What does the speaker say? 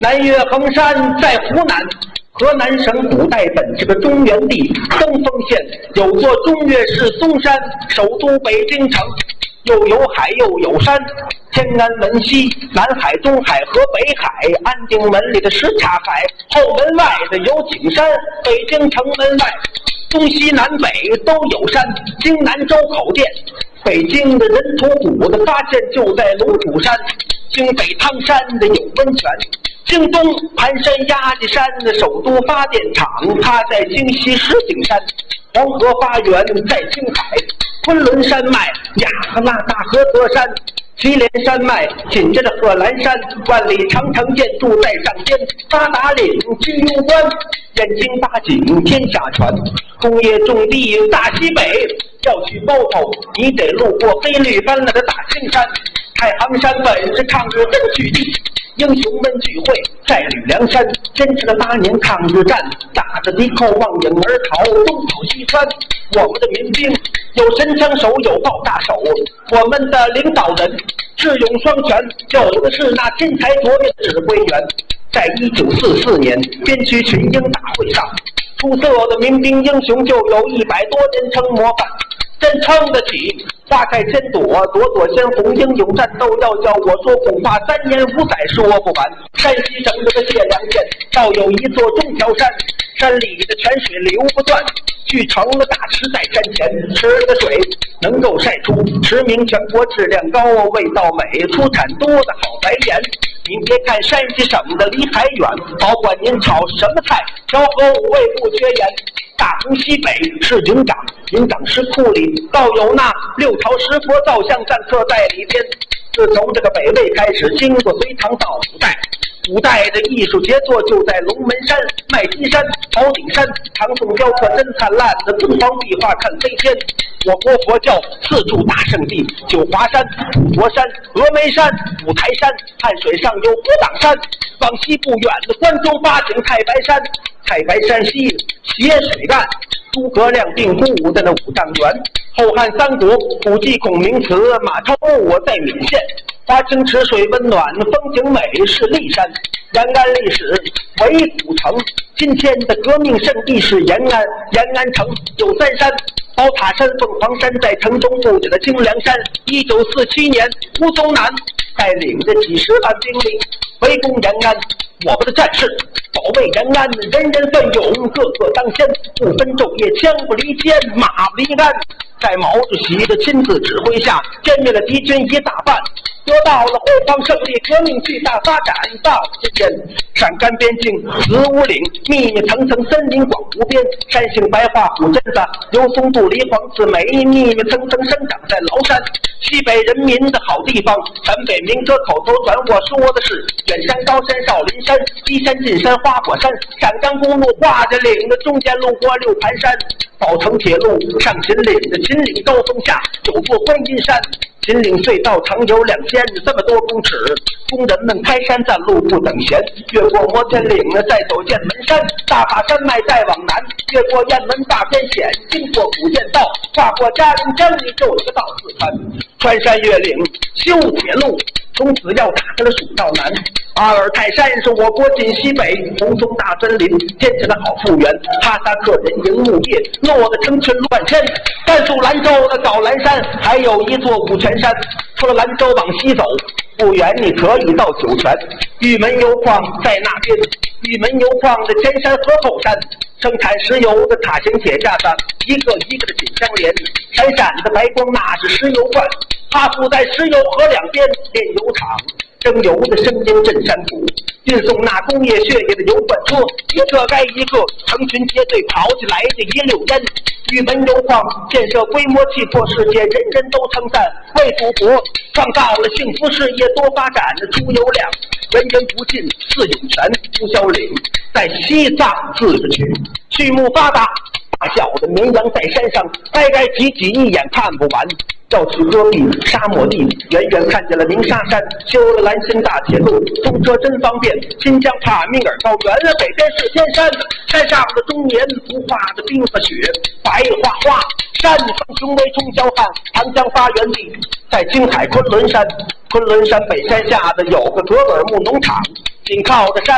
南岳衡山在湖南，河南省古代本是个中原地，登封县有座中岳市嵩山，首都北京城，又有海又有山，天安门西，南海、东海和北海，安定门里的什刹海，后门外的有景山，北京城门外，东西南北都有山，京南周口店，北京的人头谷的发现就在龙虎山，京北汤山的有温泉，京东盘山压力山的首都发电厂，它在京西石景山，黄河发源在青海，昆仑山脉雅和那大河河山，祁连山脉紧接着贺兰山，万里长城建筑在上间，八达岭居攸关，燕京八景天下传，工业重地大西北，要去包头你得路过黑绿斑斓的大青山，太行山本是抗日根据地，英雄们聚会在吕梁山，坚持了8年抗日战，打着敌寇望影而逃，东跑西窜。我们的民兵有神枪手，有爆炸手，我们的领导人智勇双全，有的是那天才卓越的指挥员。在1944年边区群英大会上，出色的民兵英雄就有100多人称模范，真撑得起。花开千朵，朵朵鲜红，英勇战斗要叫我说，恐怕3年5载说不完。山西省这个解良县，倒有一座中条山，山里的泉水流不断，聚成了大池在山前，池里的水能够晒出驰名全国，质量高，味道美，出产多的好白盐。您别看山西省的离海远，保管您炒什么菜，调和5味不缺盐。大同西北是营长，营长石窟里倒有那6朝石佛造像暂刻在里边。自从这个北魏开始，经过隋唐到五代，古代的艺术杰作就在龙门山、麦积山、宝顶山，唐宋雕刻真灿烂的敦煌壁画看飞天。我国佛教4处大圣地：九华山、普陀山、峨眉山、五台山，汉水上有虎挡山，往西不远的关中八景太白山，太白山西斜水岸，诸葛亮定鼓舞在那五丈原。后汉三国古迹孔明祠，马超墓在闽县。华清池水温暖，风景美是骊山。延安历史为古城，今天的革命圣地是延安。延安城有3山，宝塔山、凤凰山，在城中布置的清凉山。1947年，吴宗南带领着几十万兵力围攻延安，我们的战士保卫延安，人人奋勇，个个当先，不分昼夜，枪不离肩，马不离鞍。在毛主席的亲自指挥下，歼灭了敌军1大半，得到了辉煌胜利，革命巨大发展。到今天，陕甘边境子午岭密密层层森林广无边，山杏、白桦、虎榛子、油松、杜梨、黄刺梅密密层层生长在崂山。西北人民的好地方，陕北民歌口头传，我说的是远山、高山、少林山、依山、进山、花果山。陕甘公路挂着岭的中间路过6盘山，宝成铁路上秦岭的秦岭高峰下有座观音山。秦岭隧道长有2000这么多公尺，工人们开山占路不等闲，越过摩天岭再走剑门山，大法山脉再往南，越过雁门大边险，经过古剑道，跨过嘉陵江，你就有个到四川。穿山越岭修铁路，从此要打开了蜀道南。阿尔泰山是我国晋西北红松大森林，天气的好复原。哈萨克人营牧业，诺的成群乱迁。甘肃兰州的高兰山还有一座五泉山。除了兰州往西走不远，你可以到酒泉。玉门油矿在那边，玉门油矿的前山和后山，生产石油的塔型铁架子一个一个的紧相连，闪闪的白光那是石油罐。哈附在石油河两边炼油厂，蒸油的声音震山谷，运送那工业血液的油罐车，一个该一个，成群结队跑起来的一溜烟。玉门油矿建设规模气魄世界，人人都称赞，为祖国创造了幸福事业，多发展的出油量，源源不尽。四涌泉、呼啸岭在西藏自治区，畜牧发达，大小的绵羊在山上该挤一眼看不完。要去戈壁沙漠地，远远看见了鸣沙山，修了兰新大铁路，通车真方便。新疆帕米尔高原，北边是天山，山上的终年不化的冰和雪，白花花。山峰雄伟冲霄汉，长江发源地在青海昆仑山。昆仑山北山下的有个格尔木农场，紧靠着山